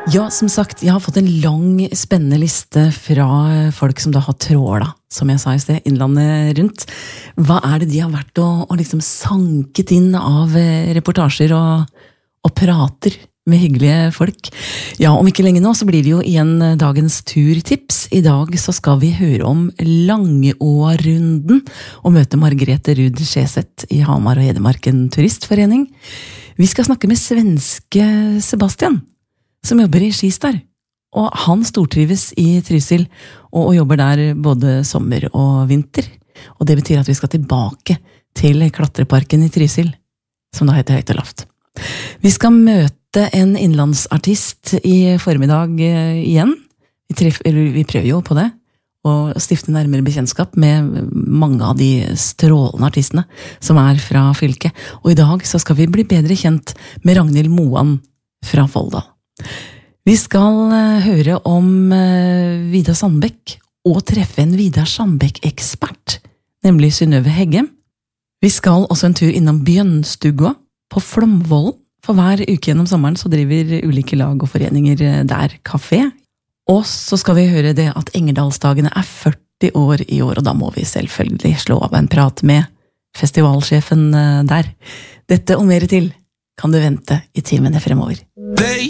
Ja, som sagt, jeg har fått en lang, spennende liste fra folk som da har tråla, som jeg sa i sted, innlandet rundt. Hva er det de har vært og liksom sanket inn av reportasjer og prater med hyggelige folk? Ja, om ikke lenge nå så blir det jo igjen dagens turtips. I dag så skal vi høre om Langeåa-runden og møte Margrethe Ruud Skjeseth i Hamar og Hedmarken turistforening. Vi skal snakke med svenske Sebastian, som jobber i Skistar, og han stortrives i Trysil og jobber der både sommer og vinter, og det betyr at vi skal tilbake til klatreparken i Trysil, som da heter Høyt og Lavt. Vi skal møte en innlandsartist i formiddag igjen. Vi prøver jo på det, og stifte nærmere bekjentskap med mange av de strålende artistene som er fra fylket, og i dag så skal vi bli bedre kjent med Ragnhild Moan fra Folldal. Vi skal høre om Vidar Sandbekk og treffe en Vidar Sandbekk-ekspert, nemlig Synnøve Heggem. Vi skal også en tur innom Bjønstugga på Flomvollen, for hver uke gjennom sommeren så driver ulike lag og foreninger der kafé. Og så skal vi høre det at Engerdalsdagene er 40 år i år, og da må vi selvfølgelig slå av en prat med festivalsjefen der. Dette og mer til kan du vente i timene fremover.